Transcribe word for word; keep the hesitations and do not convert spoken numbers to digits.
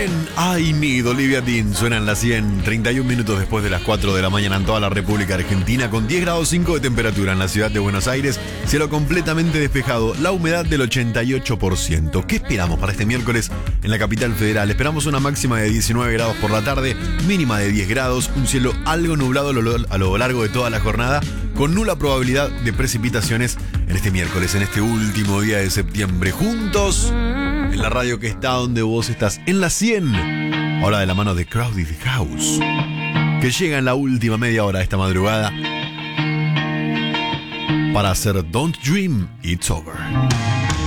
When I Need Olivia Dean suena en la cien, treinta y un minutos después de las cuatro de la mañana en toda la República Argentina, con diez grados cinco de temperatura en la ciudad de Buenos Aires, cielo completamente despejado, la humedad del ochenta y ocho por ciento. ¿Qué esperamos para este miércoles en la capital federal? Esperamos una máxima de diecinueve grados por la tarde, mínima de diez grados, un cielo algo nublado a lo, a lo largo de toda la jornada, con nula probabilidad de precipitaciones en este miércoles, en este último día de septiembre. Juntos en la radio que está donde vos estás, en la cien. Ahora de la mano de Crowded House, que llega en la última media hora de esta madrugada para hacer Don't Dream It's Over.